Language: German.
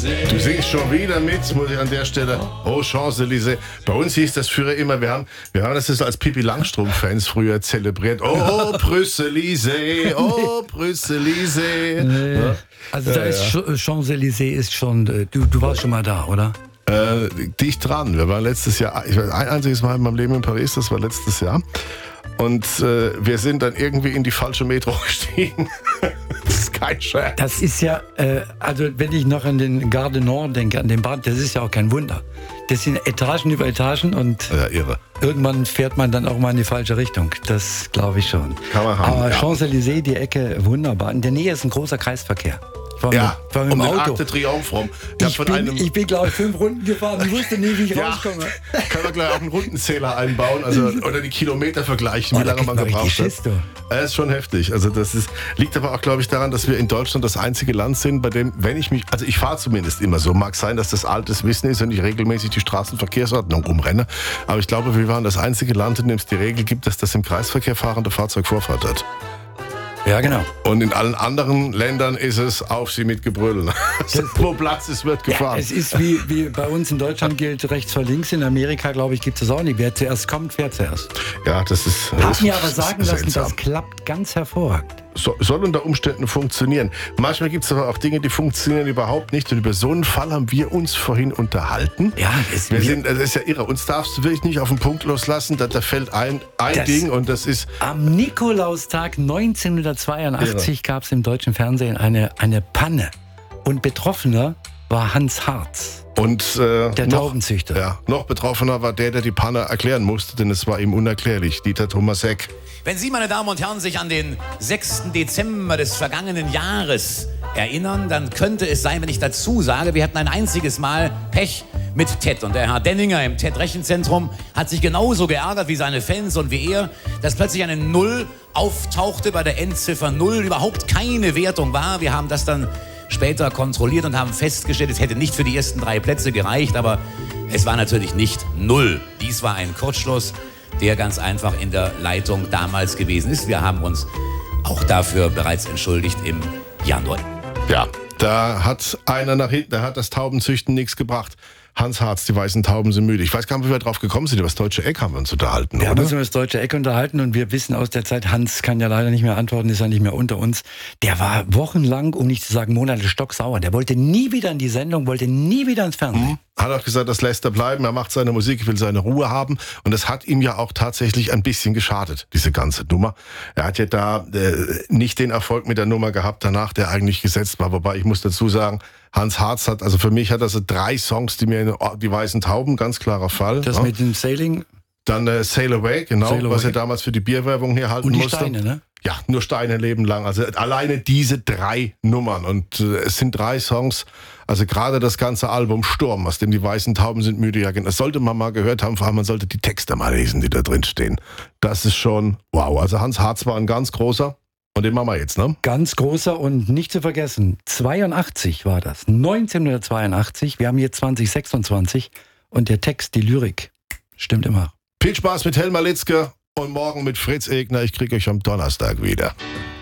Du singst schon wieder mit, muss ich an der Stelle. Oh, Champs-Élysées. Bei uns hieß das früher immer, wir haben das jetzt als Pippi Langstrumpf-Fans früher zelebriert. Oh, Brüssel-Élysées, oh, Brüssel-Élysées. Nee. Ja. Also da ist Champs-Élysées ist schon, du warst schon mal da, oder? Dicht dran. Wir waren letztes Jahr, ich war ein einziges Mal in meinem Leben in Paris, das war letztes Jahr. Und wir sind dann irgendwie in die falsche Metro gestiegen. Das ist kein Scherz. Das ist ja, also wenn ich noch an den Gare du Nord denke, an den Bahn, das ist ja auch kein Wunder. Das sind Etagen über Etagen und Ja, irre. irgendwann fährt man dann auch mal in die falsche Richtung. Das glaube ich schon. Kann man haben, Aber ja. Champs-Élysées, die Ecke, wunderbar. In der Nähe ist ein großer Kreisverkehr. Ich war mit dem den Auto. Arc de Triomphe rum. Ich bin, glaube ich, 5 Runden gefahren. Ich wusste nie, wie ich rauskomme. Können wir gleich auch einen Rundenzähler einbauen, also, oder die Kilometer vergleichen, wie lange man gebraucht hat. Das ist schon heftig. Also liegt aber auch, glaube ich, daran, dass wir in Deutschland das einzige Land sind, bei dem, ich fahre zumindest immer so, mag sein, dass das altes Wissen ist und ich regelmäßig die Straßenverkehrsordnung umrenne, aber ich glaube, wir waren das einzige Land, in dem es die Regel gibt, dass das im Kreisverkehr fahrende Fahrzeug Vorfahrt hat. Ja, genau. Und in allen anderen Ländern ist es auf sie mit Gebrüll. Wo Platz ist, wird gefahren. Ja, es ist wie bei uns in Deutschland gilt rechts vor links. In Amerika, glaube ich, gibt es das auch nicht. Wer zuerst kommt, fährt zuerst. Ja, das ist. Hab mir aber sagen lassen, seltsam. das klappt ganz hervorragend. Soll unter Umständen funktionieren. Manchmal gibt es aber auch Dinge, die funktionieren überhaupt nicht. Und über so einen Fall haben wir uns vorhin unterhalten. Ja, das ist ja irre. Uns darfst du wirklich nicht auf den Punkt loslassen. Da fällt ein Ding und das ist... Am Nikolaustag 1982 gab es im deutschen Fernsehen eine Panne. Und Betroffener war Hans Harz. Und der Taubenzüchter. Ja, noch betroffener war der die Panne erklären musste, denn es war ihm unerklärlich. Dieter Thomas Heck. Wenn Sie, meine Damen und Herren, sich an den 6. Dezember des vergangenen Jahres erinnern, dann könnte es sein, wenn ich dazu sage, wir hatten ein einziges Mal Pech mit Ted. Und der Herr Denninger im Ted-Rechenzentrum hat sich genauso geärgert wie seine Fans und wie er, dass plötzlich eine 0 auftauchte bei der Endziffer 0, überhaupt keine Wertung war. Wir haben das dann später kontrolliert und haben festgestellt, es hätte nicht für die ersten 3 Plätze gereicht, aber es war natürlich nicht 0. Dies war ein Kurzschluss, der ganz einfach in der Leitung damals gewesen ist. Wir haben uns auch dafür bereits entschuldigt im Januar. Ja, da hat einer nach hinten, da hat das Taubenzüchten nichts gebracht. Hans Harz, die weißen Tauben sind müde. Ich weiß gar nicht, wie wir drauf gekommen sind. Über das Deutsche Eck haben wir uns unterhalten, Wir haben oder? uns über das Deutsche Eck unterhalten und wir wissen aus der Zeit, Hans kann ja leider nicht mehr antworten, ist ja nicht mehr unter uns. Der war wochenlang, um nicht zu sagen Monate, stocksauer. Der wollte nie wieder in die Sendung, wollte nie wieder ins Fernsehen. Hat auch gesagt, das lässt er bleiben, er macht seine Musik, will seine Ruhe haben. Und das hat ihm ja auch tatsächlich ein bisschen geschadet, diese ganze Nummer. Er hat ja da nicht den Erfolg mit der Nummer gehabt danach, der eigentlich gesetzt war. Wobei ich muss dazu sagen, Hans Harz hat, also für mich hat er so 3 Songs, die weißen Tauben, ganz klarer Fall. Das mit dem Sailing. Dann Sail Away, genau, Sail was Away. er damals für die Bierwerbung hier halten Und die musste. Steine, ne? Ja, nur Steine Leben lang. Also alleine diese 3 Nummern. Und es sind 3 Songs, also gerade das ganze Album Sturm, aus dem die weißen Tauben sind müde, ja, das sollte man mal gehört haben, vor allem man sollte die Texte mal lesen, die da drin stehen. Das ist schon wow. Also Hans Harz war ein ganz großer. Und den machen wir jetzt, ne? Ganz großer und nicht zu vergessen, 82 war das, 1982, wir haben hier 2026 und der Text, die Lyrik, stimmt immer. Viel Spaß mit Helmer Litzke und morgen mit Fritz Egner. Ich kriege euch am Donnerstag wieder.